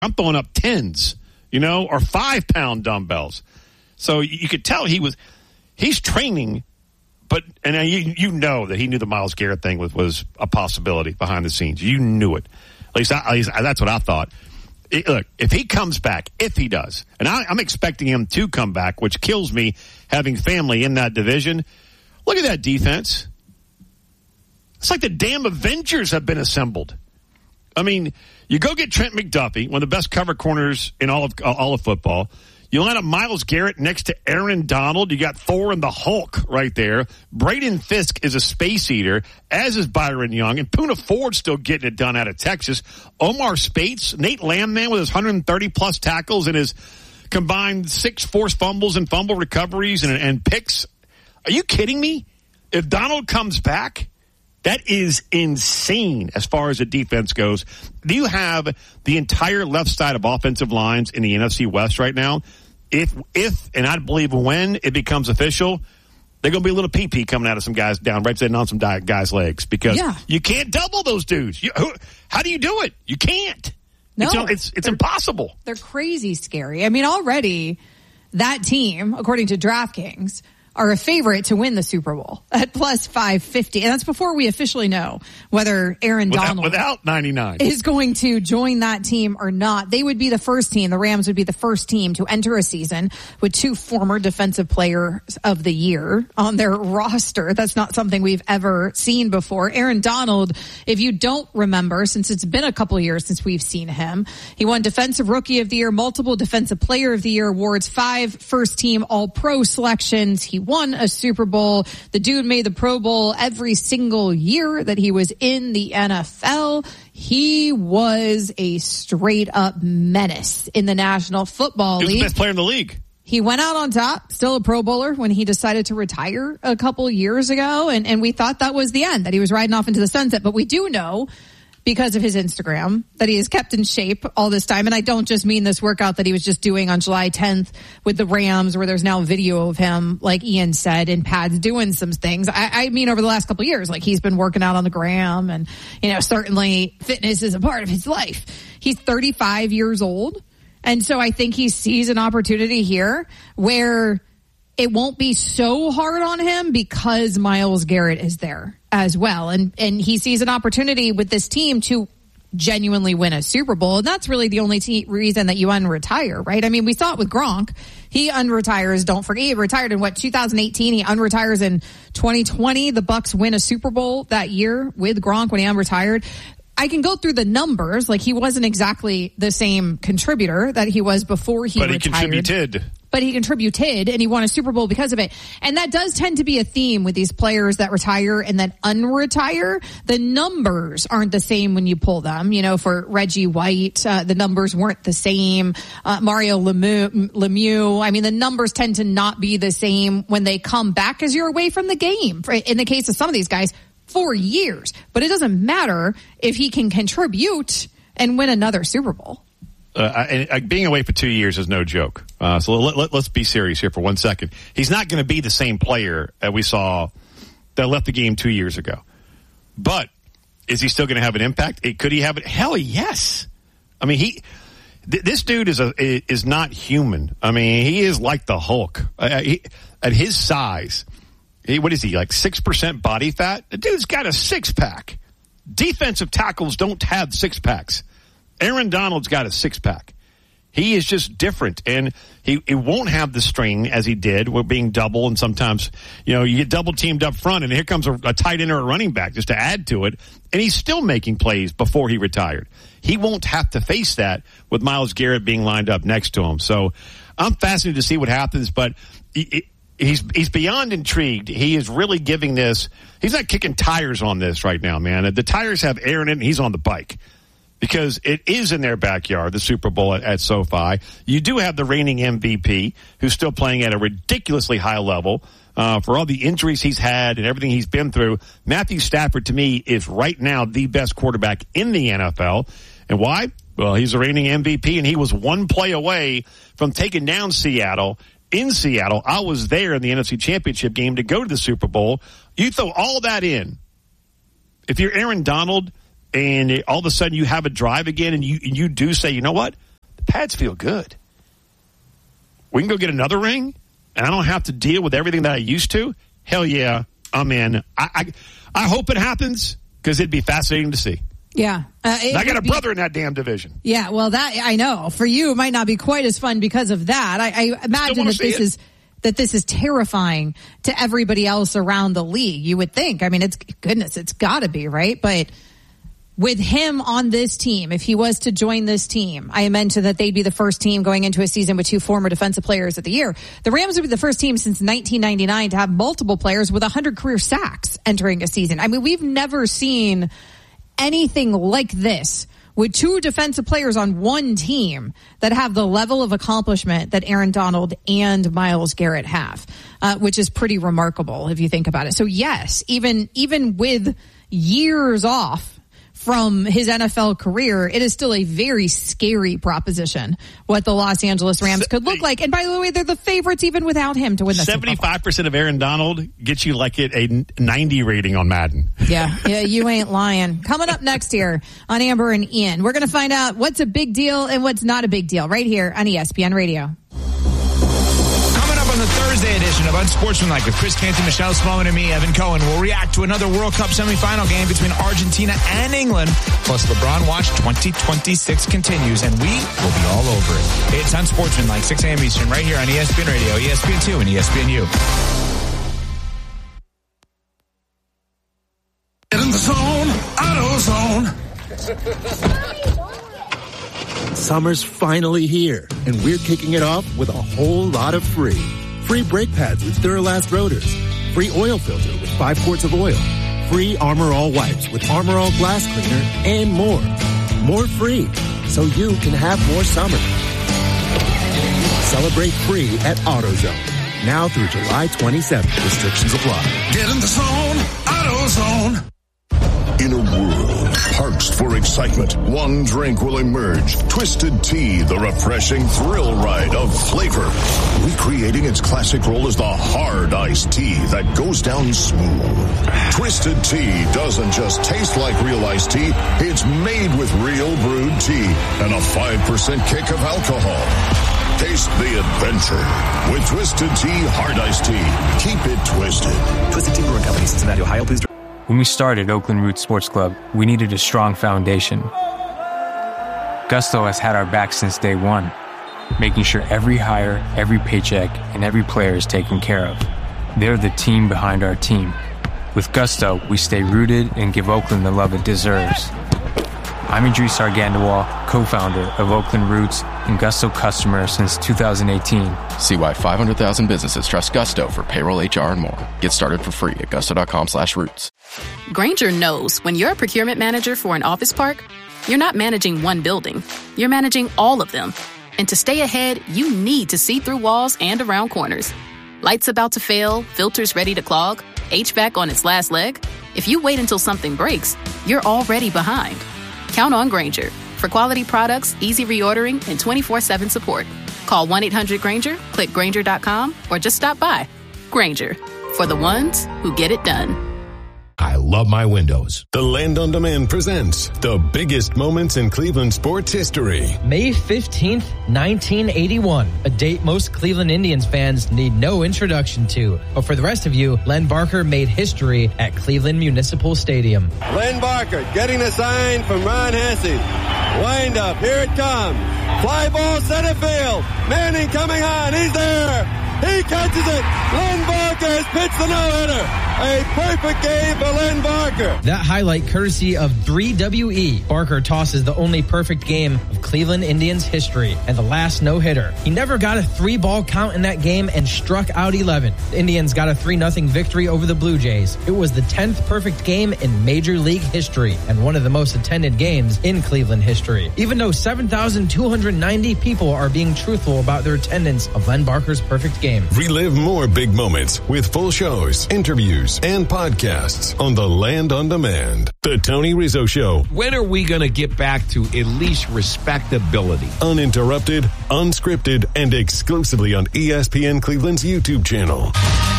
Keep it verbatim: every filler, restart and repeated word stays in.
I'm throwing up tens, you know, or five-pound dumbbells. So you could tell he was – he's training, but – and you, you know that he knew the Myles Garrett thing was, was a possibility behind the scenes. You knew it. At least, I, at least that's what I thought. It, look, if he comes back, if he does, and I, I'm expecting him to come back, which kills me having family in that division. Look at that defense. It's like the damn Avengers have been assembled. I mean, you go get Trent McDuffie, one of the best cover corners in all of all of football. You line up Myles Garrett next to Aaron Donald. You got Thor and the Hulk right there. Braden Fisk is a space eater, as is Byron Young. And Poona Ford's still getting it done out of Texas. Omar Spates, Nate Landman with his one hundred thirty-plus tackles and his combined six forced fumbles and fumble recoveries and, and picks. Are you kidding me? If Donald comes back, that is insane as far as the defense goes. Do you have the entire left side of offensive lines in the N F C West right now? If, if, and I believe when it becomes official, they're going to be a little pee-pee coming out of some guys down, right sitting on some guys' legs because yeah. you can't double those dudes. You, who, how do you do it? You can't. No, it's, it's, it's impossible. They're crazy scary. I mean, already that team, according to DraftKings, are a favorite to win the Super Bowl at plus five fifty. And that's before we officially know whether Aaron without, Donald without ninety-nine is going to join that team or not. They would be the first team, the Rams would be the first team to enter a season with two former defensive players of the year on their roster. That's not something we've ever seen before. Aaron Donald, if you don't remember, since it's been a couple of years since we've seen him, he won Defensive Rookie of the Year, multiple Defensive Player of the Year awards, five first team All-Pro selections. He won a Super Bowl. The dude made the Pro Bowl every single year that he was in the N F L. He was a straight up menace in the National Football League. He was the best player in the league. He went out on top, still a Pro Bowler when he decided to retire a couple years ago. And, and we thought that was the end, that he was riding off into the sunset. But we do know, because of his Instagram, that he is kept in shape all this time. And I don't just mean this workout that he was just doing on July tenth with the Rams, where there's now video of him, like Ian said, in pads doing some things. I, I mean over the last couple of years, like he's been working out on the gram, and, you know, certainly fitness is a part of his life. He's thirty-five years old. And so I think he sees an opportunity here where it won't be so hard on him because Myles Garrett is there as well. And, and he sees an opportunity with this team to genuinely win a Super Bowl. And that's really the only te- reason that you unretire, right? I mean, we saw it with Gronk. He unretires. Don't forget, he retired in what, two thousand eighteen. He unretires in twenty twenty. The Bucs win a Super Bowl that year with Gronk when he unretired. I can go through the numbers. Like, he wasn't exactly the same contributor that he was before he but retired. But he contributed. But he contributed, and he won a Super Bowl because of it. And that does tend to be a theme with these players that retire and then unretire. The numbers aren't the same when you pull them. You know, for Reggie White, uh, the numbers weren't the same. Uh, Mario Lemieux, Lemieux, I mean, the numbers tend to not be the same when they come back as you're away from the game. In the case of some of these guys, four years. But it doesn't matter if he can contribute and win another Super Bowl. Uh, and, uh, being away for two years is no joke. Uh, so let, let, let's be serious here for one second. He's not going to be the same player that we saw that left the game two years ago. But is he still going to have an impact? It, could he have it? Hell yes. I mean, he. Th- this dude is a is not human. I mean, he is like the Hulk. Uh, he, at his size, he, what is he, like six percent body fat? The dude's got a six pack. Defensive tackles don't have six packs. Aaron Donald's got a six-pack. He is just different, and he, he won't have the string as he did with being double, and sometimes, you know, you get double-teamed up front, and here comes a, a tight end or a running back just to add to it, and he's still making plays before he retired. He won't have to face that with Myles Garrett being lined up next to him. So I'm fascinated to see what happens, but he, he's he's beyond intrigued. He is really giving this – he's not kicking tires on this right now, man. The tires have air in it, and he's on the bike. Because it is in their backyard, the Super Bowl at, at SoFi. You do have the reigning M V P, who's still playing at a ridiculously high level. Uh, for all the injuries he's had and everything he's been through, Matthew Stafford, to me, is right now the best quarterback in the N F L. And why? Well, he's the reigning M V P, and he was one play away from taking down Seattle. In Seattle, I was there in the N F C Championship game to go to the Super Bowl. You throw all that in. If you're Aaron Donald, and all of a sudden you have a drive again, and you and you do say, you know what? pads feel good. We can go get another ring, and I don't have to deal with everything that I used to. Hell yeah, I'm in. I I, I hope it happens because it'd be fascinating to see. Yeah. Uh, I got a be, brother in that damn division. Yeah, well, that I know. For you, it might not be quite as fun because of that. I, I imagine that this it. is that this is terrifying to everybody else around the league. You would think. I mean, it's goodness, it's got to be, right? But with him on this team, if he was to join this team, I mentioned that they'd be the first team going into a season with two former defensive players of the year. The Rams would be the first team since nineteen ninety-nine to have multiple players with one hundred career sacks entering a season. I mean, we've never seen anything like this with two defensive players on one team that have the level of accomplishment that Aaron Donald and Myles Garrett have, uh, which is pretty remarkable if you think about it. So yes, even, even with years off from his N F L career, it is still a very scary proposition what the Los Angeles Rams could look like. And by the way, they're the favorites even without him to win the seventy-five percent of Aaron Donald gets you like it a ninety rating on Madden. Yeah, yeah, you ain't lying. Coming up next here on Amber and Ian, we're going to find out what's a big deal and what's not a big deal right here on E S P N Radio. On the Thursday edition of Unsportsmanlike with Chris Canty, Michelle Smallman, and me, Evan Cohen, we'll react to another World Cup semifinal game between Argentina and England. Plus, LeBron Watch twenty twenty-six continues, and we will be all over it. It's Unsportsmanlike, six a.m. Eastern, right here on E S P N Radio, E S P N two, and E S P N U. Get in the zone, AutoZone. Summer's finally here, and we're kicking it off with a whole lot of free. Free brake pads with Duralast rotors. Free oil filter with five quarts of oil. Free Armor All wipes with Armor All glass cleaner, and more. More free, so you can have more summer. Celebrate free at AutoZone. Now through July twenty-seventh. Restrictions apply. Get in the zone, AutoZone. In a world parched for excitement, one drink will emerge. Twisted Tea, the refreshing thrill ride of flavor. Recreating its classic role as the hard iced tea that goes down smooth. Twisted Tea doesn't just taste like real iced tea, it's made with real brewed tea and a five percent kick of alcohol. Taste the adventure with Twisted Tea Hard Iced Tea. Keep it twisted. Twisted Tea Brewing Company, Cincinnati, Ohio. Please. When we started Oakland Roots Sports Club, we needed a strong foundation. Gusto has had our back since day one, making sure every hire, every paycheck, and every player is taken care of. They're the team behind our team. With Gusto, we stay rooted and give Oakland the love it deserves. I'm Idris Argandawal, co-founder of Oakland Roots and Gusto customer since two thousand eighteen. See why five hundred thousand businesses trust Gusto for payroll, H R, and more. Get started for free at gusto.com slash roots. Grainger knows when you're a procurement manager for an office park, you're not managing one building. You're managing all of them. And to stay ahead, you need to see through walls and around corners. Lights about to fail, filters ready to clog, H V A C on its last leg. If you wait until something breaks, you're already behind. Count on Grainger for quality products, easy reordering, and twenty-four seven support. Call one eight hundred Grainger, click Grainger dot com, or just stop by. Grainger, for the ones who get it done. I love my windows. The Land on Demand presents the biggest moments in Cleveland sports history. May fifteenth, nineteen eighty-one, a date most Cleveland Indians fans need no introduction to. But for the rest of you, Len Barker made history at Cleveland Municipal Stadium. Len Barker getting a sign from Ron Hesse. Wind up, here it comes. Fly ball center field. Manning coming on, he's there. He catches it. Len Barker has pitched the no-hitter. A perfect game for Len Barker. That highlight courtesy of three W E. Barker tosses the only perfect game of Cleveland Indians history and the last no-hitter. He never got a three-ball count in that game and struck out eleven. The Indians got a three nothing victory over the Blue Jays. It was the tenth perfect game in Major League history and one of the most attended games in Cleveland history. Even though seven thousand two hundred ninety people are being truthful about their attendance of Len Barker's perfect game. Relive more big moments with full shows, interviews, and podcasts on the Land on Demand. The Tony Rizzo Show. When are we going to get back to at least respectability? Uninterrupted, unscripted, and exclusively on E S P N Cleveland's YouTube channel.